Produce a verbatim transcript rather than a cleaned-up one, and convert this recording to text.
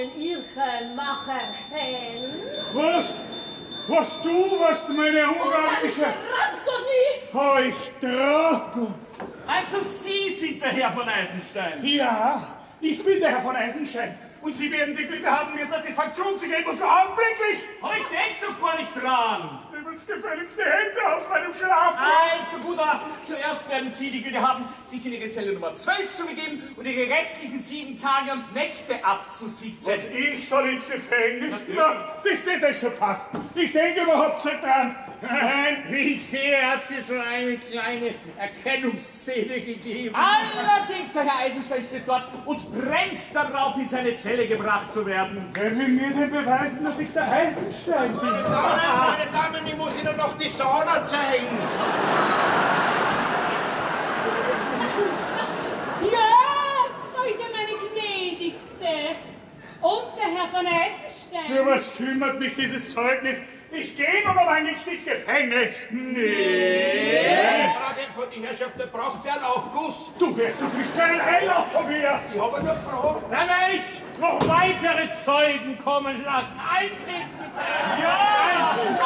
einen Irrchenmacher Was? Was du, was meine ungarische... Rhapsodie! Oh, ich Trottel! Also Sie sind der Herr von Eisenstein? Ja, ich bin der Herr von Eisenstein. Und Sie werden die Güte haben, mir Satisfaktion zu geben, und zwar augenblicklich. Aber ich denk doch gar nicht dran. Übrigens gefälligst die Hände aus meinem Schlaf. Also gut, aber zuerst werden Sie die Güte haben, sich in Ihre Zelle Nummer zwölf zu begeben und Ihre restlichen sieben Tage und Nächte abzusitzen. Was, ich soll ins Gefängnis? Na, das wird euch so passen. Ich denke überhaupt nicht dran. Nein, Wie ich sehe, hat sie schon eine kleine Erkennungsszene gegeben. Allerdings, der Herr Eisenstein steht dort und brennt darauf, in seine Zelle gebracht zu werden. wer will mir denn beweisen, dass ich der Eisenstein bin? Meine Damen, meine Damen, ich muss Ihnen noch die Sauna zeigen. Ja, da ist ja meine gnädigste. Und der Herr von Eisenstein. Für was kümmert mich dieses Zeugnis? Ich gehe noch einmal nicht ins Gefängnis. Nee. Eine Frage von die Herrschaft, wer braucht wer einen Aufguss? Du wirst doch nicht einen Heilauf von mir. Ich habe eine Frage. Dann ich noch weitere Zeugen kommen lassen. Eintreten bitte! Ja!